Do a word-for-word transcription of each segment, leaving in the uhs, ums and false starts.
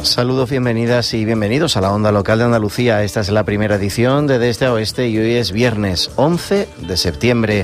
Saludos, bienvenidas y bienvenidos a la Onda Local de Andalucía. Esta es la primera edición de De Este a Oeste y hoy es viernes once de septiembre.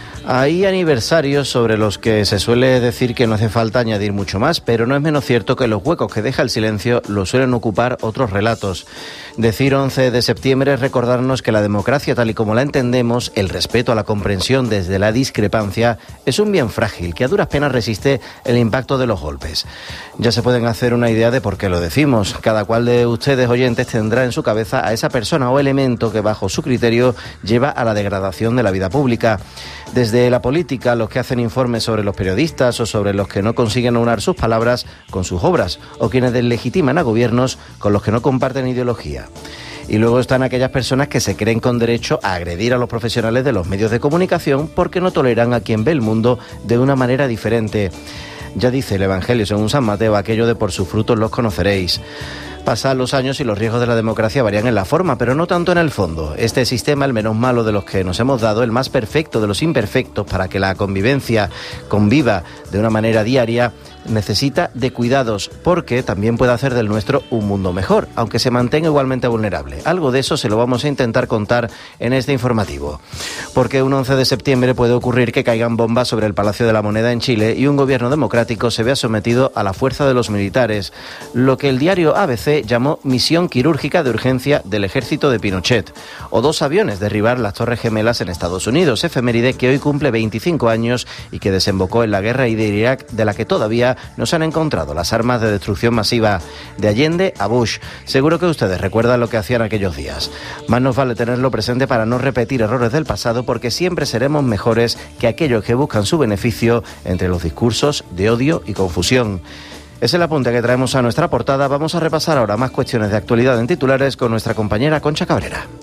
Hay aniversarios sobre los que se suele decir que no hace falta añadir mucho más, pero no es menos cierto que los huecos que deja el silencio los suelen ocupar otros relatos. Decir once de septiembre es recordarnos que la democracia tal y como la entendemos, el respeto a la comprensión desde la discrepancia, es un bien frágil que a duras penas resiste el impacto de los golpes. Ya se pueden hacer una idea de por qué lo decimos. Cada cual de ustedes oyentes tendrá en su cabeza a esa persona o elemento que bajo su criterio lleva a la degradación de la vida pública. Desde la política, los que hacen informes sobre los periodistas o sobre los que no consiguen aunar sus palabras con sus obras, o quienes deslegitiman a gobiernos con los que no comparten ideología. Y luego están aquellas personas que se creen con derecho a agredir a los profesionales de los medios de comunicación porque no toleran a quien ve el mundo de una manera diferente. Ya dice el Evangelio según San Mateo aquello de por sus frutos los conoceréis. Pasan los años y los riesgos de la democracia varían en la forma, pero no tanto en el fondo. Este sistema, el menos malo de los que nos hemos dado, el más perfecto de los imperfectos para que la convivencia conviva de una manera diaria, necesita de cuidados porque también puede hacer del nuestro un mundo mejor, aunque se mantenga igualmente vulnerable. Algo de eso se lo vamos a intentar contar en este informativo. Porque un once de septiembre puede ocurrir que caigan bombas sobre el Palacio de la Moneda en Chile y un gobierno democrático se vea sometido a la fuerza de los militares, lo que el diario A B C llamó misión quirúrgica de urgencia del ejército de Pinochet, o dos aviones derribar las Torres Gemelas en Estados Unidos, efeméride que hoy cumple veinticinco años y que desembocó en la guerra de Irak, de la que todavía no se han encontrado las armas de destrucción masiva. De Allende a Bush. Seguro que ustedes recuerdan lo que hacían aquellos días. Más nos vale tenerlo presente para no repetir errores del pasado, porque siempre seremos mejores que aquellos que buscan su beneficio entre los discursos de odio y confusión. Es el apunte que traemos a nuestra portada. Vamos a repasar ahora más cuestiones de actualidad en titulares con nuestra compañera Concha Cabrera.